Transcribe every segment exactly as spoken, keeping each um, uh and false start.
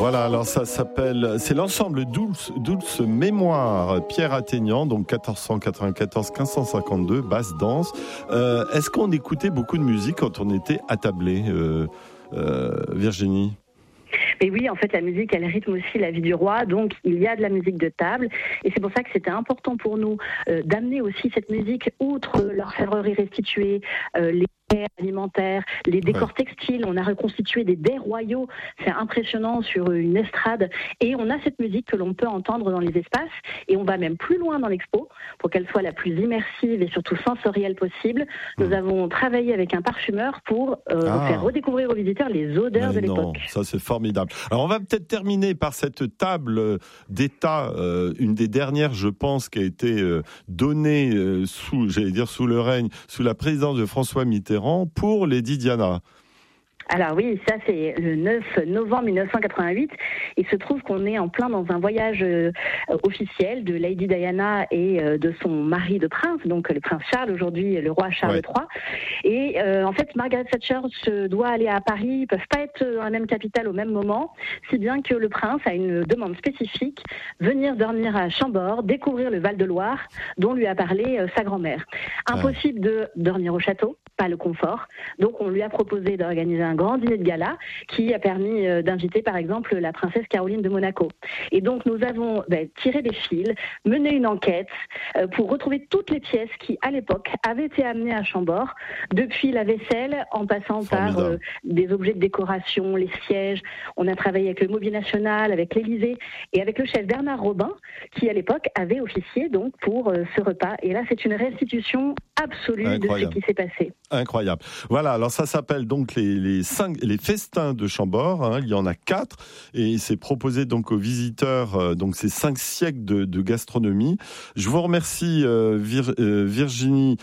Voilà, alors ça s'appelle, c'est l'ensemble Douce, Douce Mémoire, Pierre Athénian, donc quatorze cent quatre-vingt-quatorze à quinze cent cinquante-deux, basse danse. Euh, est-ce qu'on écoutait beaucoup de musique quand on était attablé, euh, euh, Virginie ? Et oui, en fait, la musique, elle rythme aussi la vie du roi, donc il y a de la musique de table, et c'est pour ça que c'était important pour nous euh, d'amener aussi cette musique, outre l'orfèvrerie restituée, euh, les alimentaires, les décors ouais. textiles, on a reconstitué des dais royaux, c'est impressionnant sur une estrade, et on a cette musique que l'on peut entendre dans les espaces, et on va même plus loin dans l'expo, pour qu'elle soit la plus immersive et surtout sensorielle possible. Nous mmh. avons travaillé avec un parfumeur pour euh, ah. faire redécouvrir aux visiteurs les odeurs Mais de non, l'époque. Ça c'est formidable. Alors on va peut-être terminer par cette table d'État, euh, une des dernières je pense qui a été euh, donnée euh, sous, j'allais dire sous le règne, sous la présidence de François Mitterrand, pour Lady Diana. Alors oui, ça c'est le neuf novembre mille neuf cent quatre-vingt-huit. Il se trouve qu'on est en plein dans un voyage euh, officiel de Lady Diana et euh, de son mari de prince, donc le prince Charles, aujourd'hui le roi Charles ouais. trois. Et euh, en fait, Margaret Thatcher se doit aller à Paris, ils ne peuvent pas être dans la même capitale au même moment, si bien que le prince a une demande spécifique, venir dormir à Chambord, découvrir le Val-de-Loire, dont lui a parlé euh, sa grand-mère. Impossible ouais. de dormir au château, pas le confort, donc on lui a proposé d'organiser un grand dîner de gala qui a permis euh, d'inviter par exemple la princesse Caroline de Monaco. Et donc nous avons ben, tiré des fils, mené une enquête euh, pour retrouver toutes les pièces qui à l'époque avaient été amenées à Chambord, depuis la vaisselle en passant Formidable. par euh, des objets de décoration, les sièges. On a travaillé avec le Mobilier National, avec l'Élysée et avec le chef Bernard Robin qui à l'époque avait officié donc pour euh, ce repas. Et là c'est une restitution absolue Incroyable. de ce qui s'est passé. Incroyable. Voilà, alors ça s'appelle donc les, les, cinq, les festins de Chambord, hein, il y en a quatre, et c'est proposé donc aux visiteurs, euh, donc ces cinq siècles de, de gastronomie. Je vous remercie euh, Vir, euh, Virginie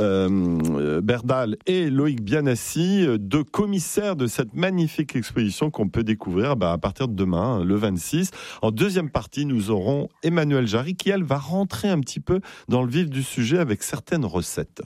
euh, Berdal et Loïc Bianassi, deux commissaires de cette magnifique exposition qu'on peut découvrir bah, à partir de demain, le vingt-six. En deuxième partie, nous aurons Emmanuelle Jarry qui, elle, va rentrer un petit peu dans le vif du sujet avec certaines recettes.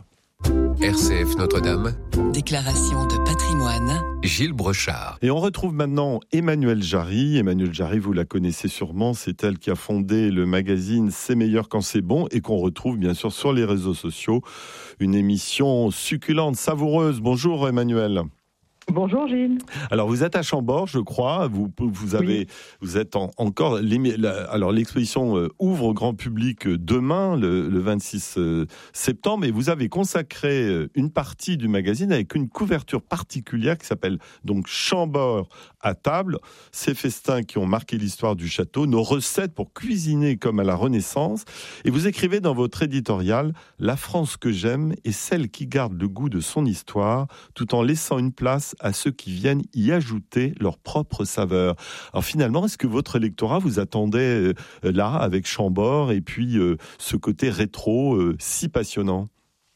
R C F Notre-Dame. Déclaration de patrimoine. Gilles Brochard. Et on retrouve maintenant Emmanuelle Jarry. Emmanuelle Jarry, vous la connaissez sûrement, c'est elle qui a fondé le magazine C'est meilleur quand c'est bon et qu'on retrouve bien sûr sur les réseaux sociaux. Une émission succulente, savoureuse. Bonjour Emmanuelle. Bonjour Gilles. Alors vous êtes à Chambord, je crois. Vous vous avez oui. vous êtes en, encore. Alors l'exposition ouvre au grand public demain, le, le vingt-six septembre, et vous avez consacré une partie du magazine avec une couverture particulière qui s'appelle donc Chambord à table. Ces festins qui ont marqué l'histoire du château, nos recettes pour cuisiner comme à la Renaissance. Et vous écrivez dans votre éditorial: la France que j'aime est celle qui garde le goût de son histoire, tout en laissant une place à ceux qui viennent y ajouter leur propre saveur. Alors finalement, est-ce que votre lectorat vous attendait euh, là, avec Chambord, et puis euh, ce côté rétro euh, si passionnant ?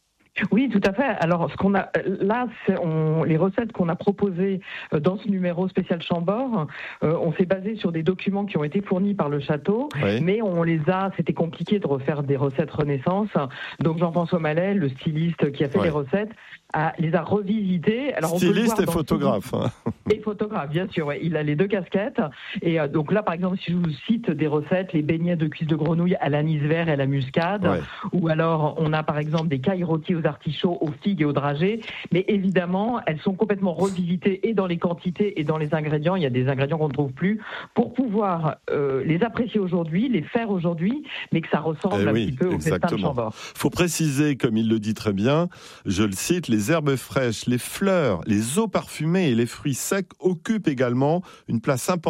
Oui, tout à fait. Alors, ce qu'on a là, c'est on, les recettes qu'on a proposées dans ce numéro spécial Chambord, euh, on s'est basé sur des documents qui ont été fournis par le château, oui. mais on les a. C'était compliqué de refaire des recettes Renaissance. Donc Jean-François Mallet, le styliste qui a fait oui. les recettes, a, les a revisitées. Alors, styliste on peut le et photographe. Hein. Et photographe, bien sûr. Ouais. Il a les deux casquettes. Et euh, donc là, par exemple, si je vous cite des recettes, les beignets de cuisses de grenouille à l'anis vert et à la muscade, ouais. ou alors on a par exemple des cailles rôties aux artichauts, aux figues et aux dragées, mais évidemment, elles sont complètement revisitées et dans les quantités et dans les ingrédients. Il y a des ingrédients qu'on ne trouve plus pour pouvoir euh, les apprécier aujourd'hui, les faire aujourd'hui, mais que ça ressemble eh un oui, petit peu au festin de Chambord. Il faut préciser, comme il le dit très bien, je le cite, les herbes fraîches, les fleurs, les eaux parfumées et les fruits secs occupent également une place importante